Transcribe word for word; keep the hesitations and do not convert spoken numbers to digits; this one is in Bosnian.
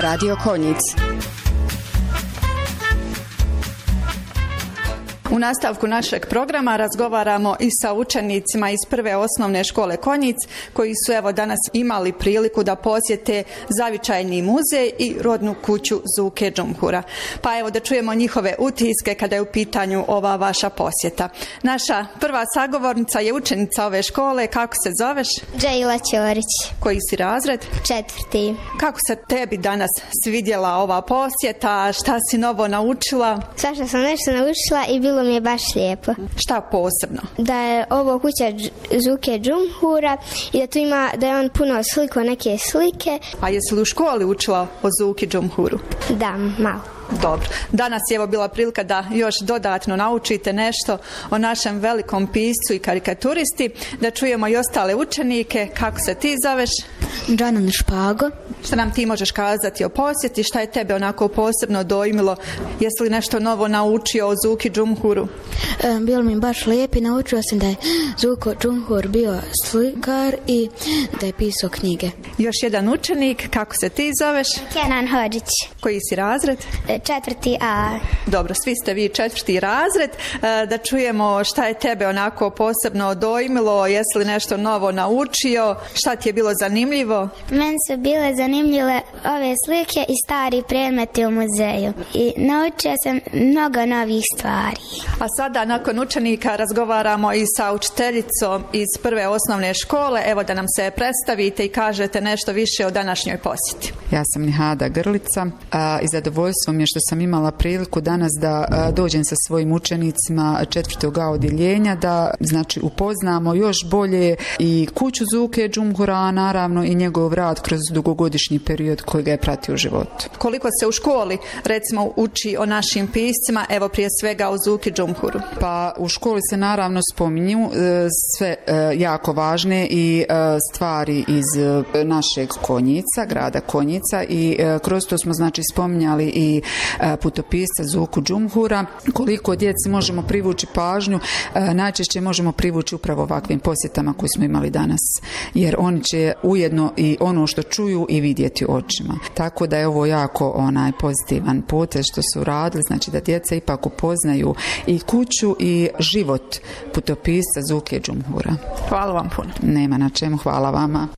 Radio Konjic. U nastavku našeg programa razgovaramo i sa učenicima iz prve osnovne škole Konjic, koji su evo danas imali priliku da posjete zavičajni muzej i rodnu kuću Zuke Džumhura. Pa evo da čujemo njihove utiske kada je u pitanju ova vaša posjeta. Naša prva sagovornica je učenica ove škole. Kako se zoveš? Džejla Ćorić. Koji si razred? Četvrti. Kako se tebi danas svidjela ova posjeta? Šta si novo naučila? Svašta sam nešto naučila i bilo mi je baš lijepo. Šta posebno? Da je ovo kuća Zuke Džumhura i da tu ima, da je on puno sliko, neke slike. A jesi li u školi učila o Zuki Džumhuru? Da, malo. Dobro. Danas je evo bila prilika da još dodatno naučite nešto o našem velikom piscu i karikaturisti, da čujemo i ostale učenike. Kako se ti zoveš? Džanan Špago. Šta nam ti možeš kazati o posjeti? Šta je tebe onako posebno dojmilo? Jesi li nešto novo naučio o Zuki Džumhuru? E, bilo mi baš lijepo i naučio sam da je Zuko Džumhur bio slikar i da je pisao knjige. Još jedan učenik. Kako se ti zoveš? Kenan Hodžić. Koji si razred? Četvrti A. Dobro, svi ste vi četvrti razred. Da čujemo šta je tebe onako posebno dojmilo, jesi li nešto novo naučio, šta ti je bilo zanimljivo? Meni su bile zanimljive ove slike i stari predmeti u muzeju. I naučio sam mnogo novih stvari. A sada nakon učenika razgovaramo i sa učiteljicom iz prve osnovne škole. Evo da nam se predstavite i kažete nešto više o današnjoj posjeti. Ja sam Nihada Grlica a, i zadovoljstvo mi je što sam imala priliku danas da a, dođem sa svojim učenicima četvrtog A odjeljenja, da znači upoznamo još bolje i kuću Zuke Džumhura, naravno i njegov rad kroz dugogodišnji period koji ga je pratio u životu. Koliko se u školi recimo uči o našim piscima, evo prije svega o Zuki Džumhuru? Pa u školi se naravno spominju e, sve e, jako važne i e, stvari iz e, našeg Konjica, grada Konjica i e, kroz to smo znači spominjali i e, putopisca Zuku Džumhura. Koliko djeci možemo privući pažnju, e, najčešće možemo privući upravo ovakvim posjetama koje smo imali danas, jer oni će ujedno i ono što čuju i vidjeti očima. Tako da je ovo jako onaj pozitivan potez što su radili, znači da djeca ipak upoznaju i kuću i život putopisca Zuke Džumhura. Hvala vam puno. Nema na čemu, hvala vama.